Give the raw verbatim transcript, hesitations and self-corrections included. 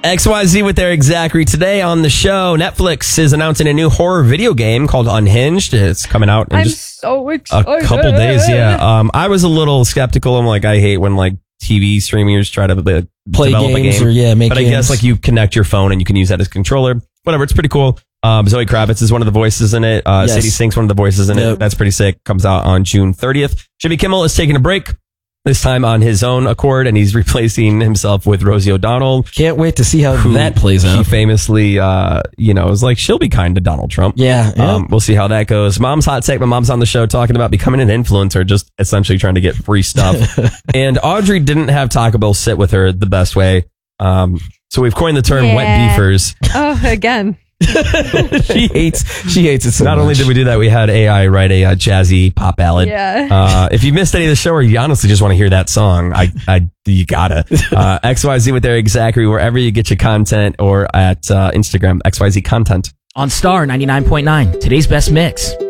X Y Z with Eric Zachary. Today on the show, Netflix is announcing a new horror video game called Unhinged. It's coming out in I'm just so a excited. couple days. Yeah. Um, I was a little skeptical. I'm like, I hate when like T V streamers try to uh, Play develop games a game. or, yeah, make But I games. guess like you connect your phone and you can use that as a controller. Whatever. It's pretty cool. Um, Zoe Kravitz is one of the voices in it. Uh, Yes. Sadie Sink's one of the voices in Yep. it. That's pretty sick. Comes out on June thirtieth. Jimmy Kimmel is taking a break. This time on his own accord, and he's replacing himself with Rosie O'Donnell. Can't wait to see how who that plays He out. famously, uh, you know, was like, she'll be kind to Donald Trump. Yeah, yeah. Um, we'll see how that goes. Mom's hot take. My mom's on the show talking about becoming an influencer, just essentially trying to get free stuff. And Audrey didn't have Taco Bell sit with her the best way. Um, so we've coined the term wet Yeah. beefers. Oh, again. she hates she hates it so Not much. only did we do that, we had A I write a, uh jazzy pop ballad. Yeah. Uh, if you missed any of the show or you honestly just want to hear that song, I, I, you gotta. Uh, X Y Z with Eric Zachary, wherever you get your content, or at uh, Instagram, X Y Z Content. On Star ninety-nine point nine, today's best mix.